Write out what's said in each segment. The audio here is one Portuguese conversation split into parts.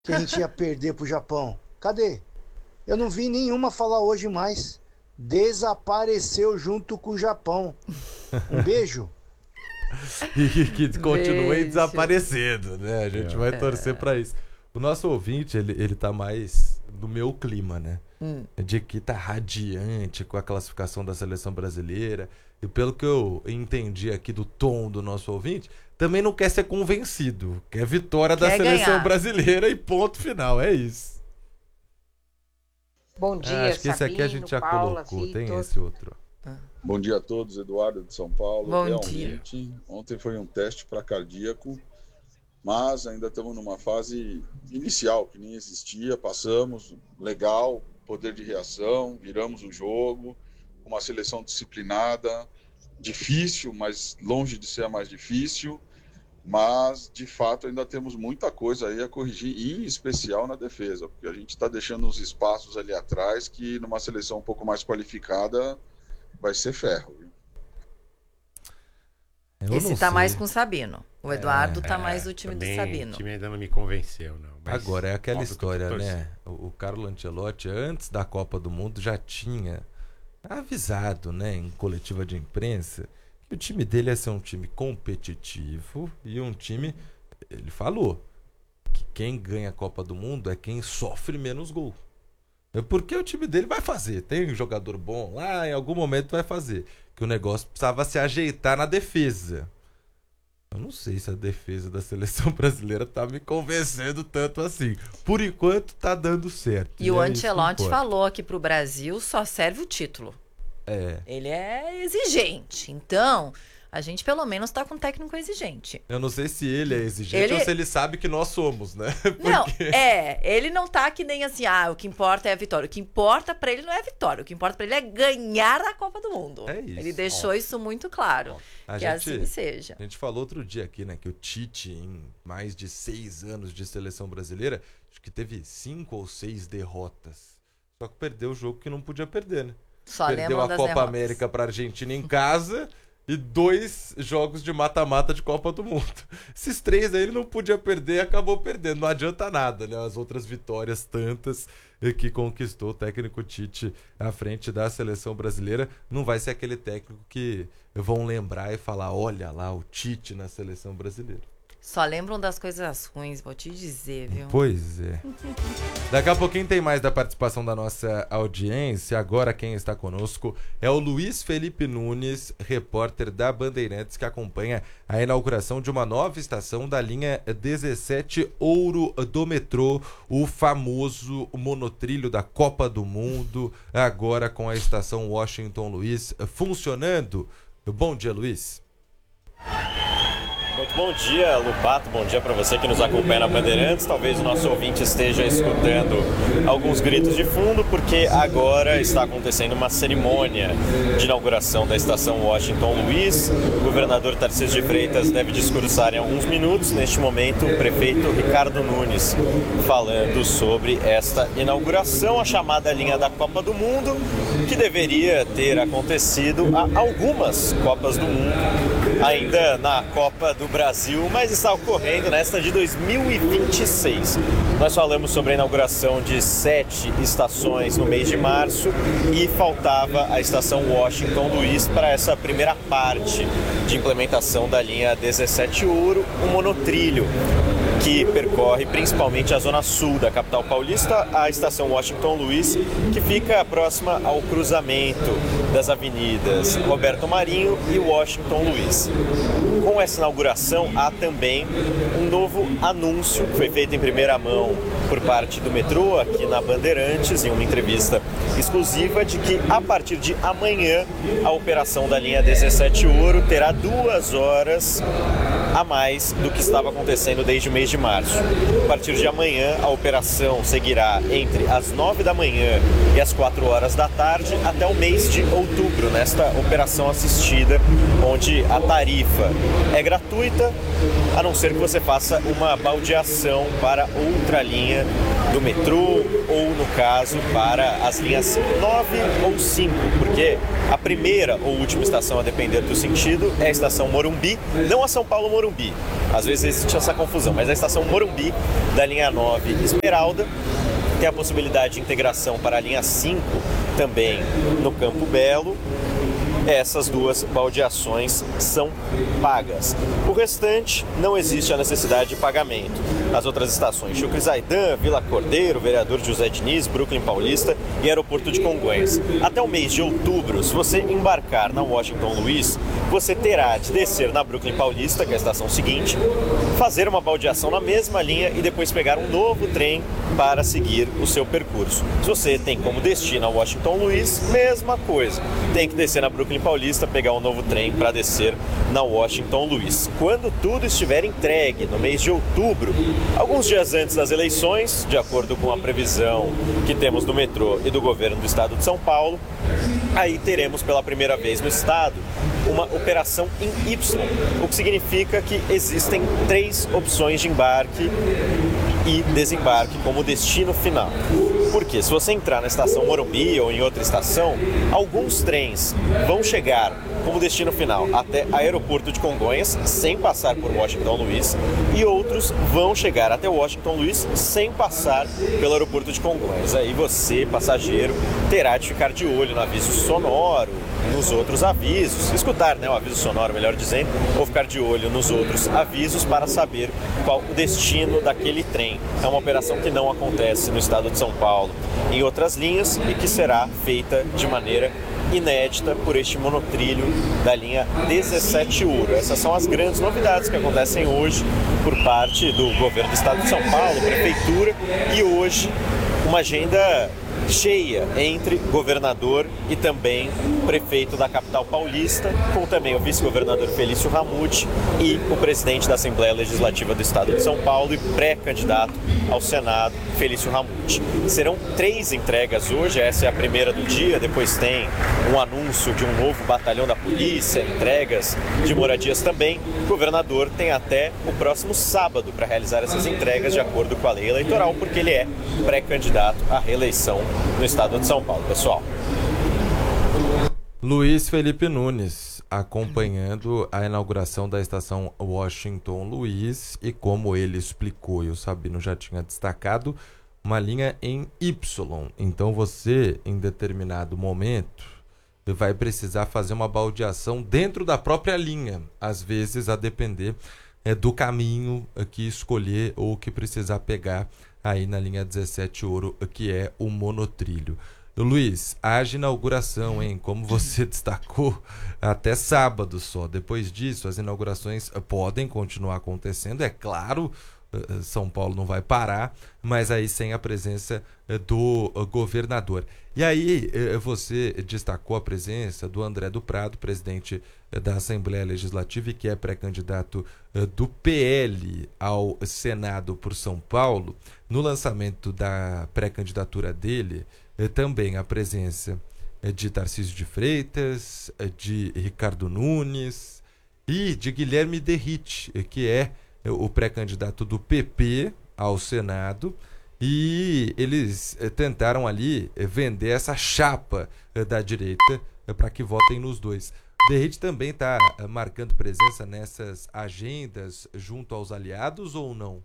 que a gente ia perder pro Japão. Cadê? Eu não vi nenhuma falar hoje mais. Desapareceu junto com o Japão. Um beijo. E que continuem Beijo. desaparecendo, né? A gente vai torcer pra isso. O nosso ouvinte, ele tá mais no meu clima, né? De que tá radiante com a classificação da seleção brasileira. E pelo que eu entendi aqui do tom do nosso ouvinte, também não quer ser convencido. Quer vitória da seleção ganhar. brasileira e ponto final. É isso. Bom dia, Acho que esse aqui a gente já Paula, colocou. Tem Vitor. esse outro. Bom dia a todos, Eduardo de São Paulo. Bom Realmente, ontem foi um teste para cardíaco, mas ainda estamos numa fase inicial, que nem existia, passamos, legal, poder de reação, viramos o jogo, uma seleção disciplinada, difícil, mas longe de ser a mais difícil, mas de fato ainda temos muita coisa aí a corrigir, em especial na defesa, porque a gente está deixando uns espaços ali atrás que numa seleção um pouco mais qualificada vai ser ferro. Viu? Esse tá mais com o Sabino. O Eduardo tá mais do time do Sabino. O time ainda não me convenceu, não. Mas Agora, é aquela óbvio que eu tô história, torcendo. né? O Carlo Ancelotti, antes da Copa do Mundo, já tinha avisado, né, em coletiva de imprensa, que o time dele ia ser um time competitivo e um time, ele falou, que quem ganha a Copa do Mundo é quem sofre menos gol. É porque o time dele vai fazer. Tem um jogador bom lá, em algum momento vai fazer. Que o negócio precisava se ajeitar na defesa. Eu não sei se a defesa da seleção brasileira tá me convencendo tanto assim. Por enquanto tá dando certo. E o é isso que Ancelotti importa. falou que pro Brasil só serve o título. É. Ele é exigente. Então, a gente pelo menos tá com um técnico exigente. Eu não sei se ele é exigente ou se ele sabe que nós somos, né? Não, ele não tá que nem assim, o que importa é a vitória. O que importa pra ele não é a vitória. O que importa pra ele é ganhar a Copa do Mundo. É isso. Ele deixou isso muito claro. Que assim seja. A gente falou outro dia aqui, né, que o Tite, em mais de 6 anos de seleção brasileira, acho que teve 5 ou 6 derrotas. Só que perdeu o jogo que não podia perder, né? Só Perdeu lembram a das Copa derrotas. América pra Argentina em casa e 2 jogos de mata-mata de Copa do Mundo. Esses 3 aí ele não podia perder e acabou perdendo. Não adianta nada, né? As outras vitórias tantas que conquistou o técnico Tite à frente da seleção brasileira. Não vai ser aquele técnico que vão lembrar e falar, olha lá o Tite na seleção brasileira. Só lembram das coisas ruins, vou te dizer, viu? Pois é. Daqui a pouquinho tem mais da participação da nossa audiência. Agora quem está conosco é o Luiz Felipe Nunes, repórter da Bandeirantes, que acompanha a inauguração de uma nova estação da linha 17 Ouro do metrô, o famoso monotrilho da Copa do Mundo, agora com a estação Washington Luiz funcionando. Bom dia, Luiz. Muito bom dia, Lupato. Bom dia para você que nos acompanha na Bandeirantes. Talvez o nosso ouvinte esteja escutando alguns gritos de fundo, porque agora está acontecendo uma cerimônia de inauguração da estação Washington Luiz. O governador Tarcísio de Freitas deve discursar em alguns minutos. Neste momento, o prefeito Ricardo Nunes falando sobre esta inauguração, a chamada linha da Copa do Mundo, que deveria ter acontecido há algumas Copas do Mundo, ainda na Copa do Brasil, mas está ocorrendo nesta de 2026. Nós falamos sobre a inauguração de 7 estações no mês de março e faltava a estação Washington Luiz para essa primeira parte de implementação da linha 17 Ouro, um monotrilho que percorre principalmente a zona sul da capital paulista, a estação Washington Luiz, que fica próxima ao cruzamento das avenidas Roberto Marinho e Washington Luiz. Com essa inauguração, há também um novo anúncio que foi feito em primeira mão por parte do metrô, aqui na Bandeirantes, em uma entrevista exclusiva, de que a partir de amanhã a operação da linha 17 Ouro terá 2 horas a mais do que estava acontecendo desde o mês de março. A partir de amanhã, a operação seguirá entre as 9 da manhã e as 4 horas da tarde até o mês de outubro, nesta operação assistida, onde a tarifa é gratuita, a não ser que você faça uma baldeação para outra linha do metrô ou, no caso, para as linhas 9 ou 5, porque a primeira ou última estação, a depender do sentido, é a estação Morumbi, não a São Paulo Morumbi. Às vezes existe essa confusão, mas a estação Morumbi da linha 9 Esmeralda. Tem a possibilidade de integração para a linha 5 também no Campo Belo. Essas duas baldeações são pagas. O restante, não existe a necessidade de pagamento. As outras estações, Chucre Zaidan, Vila Cordeiro, Vereador José Diniz, Brooklyn Paulista e Aeroporto de Congonhas. Até o mês de outubro, se você embarcar na Washington Luiz, você terá de descer na Brooklyn Paulista, que é a estação seguinte, fazer uma baldeação na mesma linha e depois pegar um novo trem para seguir o seu percurso. Se você tem como destino a Washington Luiz, mesma coisa. Tem que descer na Brooklyn Paulista, pegar um novo trem para descer na Washington Luiz. Quando tudo estiver entregue, no mês de outubro, alguns dias antes das eleições, de acordo com a previsão que temos do metrô e do governo do estado de São Paulo, aí teremos pela primeira vez no estado uma operação em Y, o que significa que existem 3 opções de embarque e desembarque como destino final. Porque se você entrar na estação Morumbi ou em outra estação, alguns trens vão chegar como destino final até Aeroporto de Congonhas, sem passar por Washington Luiz, e outros vão chegar até Washington Luiz sem passar pelo Aeroporto de Congonhas. Aí você, passageiro, terá de ficar de olho no aviso sonoro, nos outros avisos, escutar, o aviso sonoro, melhor dizendo, ou ficar de olho nos outros avisos para saber qual o destino daquele trem. É uma operação que não acontece no estado de São Paulo em outras linhas e que será feita de maneira inédita por este monotrilho da linha 17 Ouro. Essas são as grandes novidades que acontecem hoje por parte do governo do estado de São Paulo, prefeitura, e hoje uma agenda cheia entre governador e também prefeito da capital paulista, com também o vice-governador Felício Ramute e o presidente da Assembleia Legislativa do Estado de São Paulo e pré-candidato ao Senado, Felício Ramute. Serão 3 entregas hoje, essa é a primeira do dia, depois tem um anúncio de um novo batalhão da polícia, entregas de moradias também. O governador tem até o próximo sábado para realizar essas entregas de acordo com a lei eleitoral, porque ele é pré-candidato à reeleição no estado de São Paulo, pessoal. Luiz Felipe Nunes acompanhando a inauguração da estação Washington Luiz e, como ele explicou e o Sabino já tinha destacado, uma linha em Y. Então você, em determinado momento, vai precisar fazer uma baldeação dentro da própria linha, às vezes a depender do caminho que escolher ou que precisar pegar aí na linha 17 Ouro, que é o monotrilho. Luiz, haja inauguração, hein? Como você destacou, até sábado só. Depois disso, as inaugurações podem continuar acontecendo. É claro, São Paulo não vai parar, mas aí sem a presença do governador. E aí você destacou a presença do André do Prado, presidente da Assembleia Legislativa e que é pré-candidato do PL ao Senado por São Paulo. No lançamento da pré-candidatura dele, também a presença de Tarcísio de Freitas, de Ricardo Nunes e de Guilherme Derrite, que é o pré-candidato do PP ao Senado, e eles tentaram ali vender essa chapa da direita para que votem nos dois. Derrite também está marcando presença nessas agendas junto aos aliados ou não?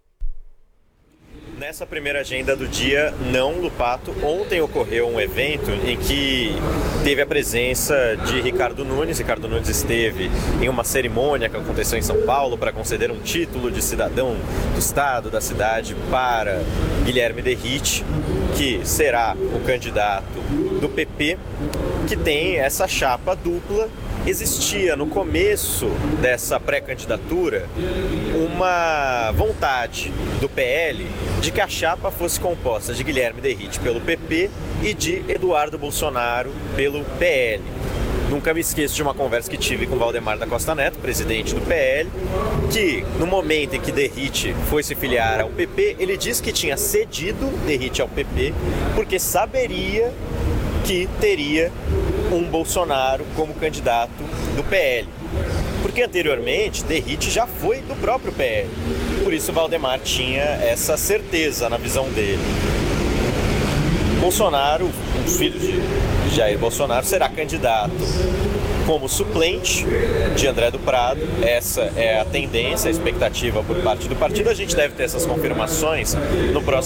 Nessa primeira agenda do dia, não, Lupato. Ontem ocorreu um evento em que teve a presença de Ricardo Nunes. Ricardo Nunes esteve em uma cerimônia que aconteceu em São Paulo para conceder um título de cidadão do estado, da cidade, para Guilherme Derrite, que será o candidato do PP, que tem essa chapa dupla. Existia no começo dessa pré-candidatura uma vontade do PL de que a chapa fosse composta de Guilherme Derrite pelo PP e de Eduardo Bolsonaro pelo PL. Nunca me esqueço de uma conversa que tive com Valdemar da Costa Neto, presidente do PL, que no momento em que Derrite foi se filiar ao PP, ele disse que tinha cedido Derrite ao PP porque saberia que teria um Bolsonaro como candidato do PL. Porque anteriormente Derrite já foi do próprio PL. por isso o Valdemar tinha essa certeza na visão dele. Bolsonaro, o filho de Jair Bolsonaro, será candidato como suplente de André do Prado. Essa é a tendência, a expectativa por parte do partido. A gente deve ter essas confirmações no próximo